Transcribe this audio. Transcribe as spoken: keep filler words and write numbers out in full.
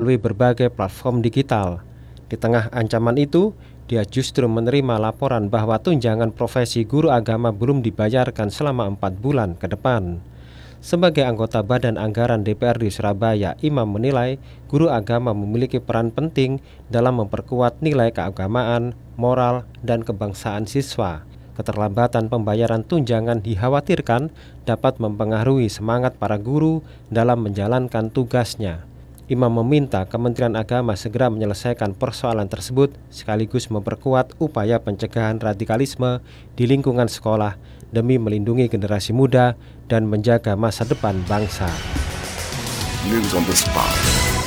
melalui berbagai platform digital. Di tengah ancaman itu, dia justru menerima laporan bahwa tunjangan profesi guru agama belum dibayarkan selama empat bulan ke depan. Sebagai anggota Badan Anggaran D P R D Surabaya, Imam menilai guru agama memiliki peran penting dalam memperkuat nilai keagamaan, moral, dan kebangsaan siswa. Keterlambatan pembayaran tunjangan dikhawatirkan dapat mempengaruhi semangat para guru dalam menjalankan tugasnya. Imam meminta Kementerian Agama segera menyelesaikan persoalan tersebut sekaligus memperkuat upaya pencegahan radikalisme di lingkungan sekolah demi melindungi generasi muda dan menjaga masa depan bangsa. News on the spot.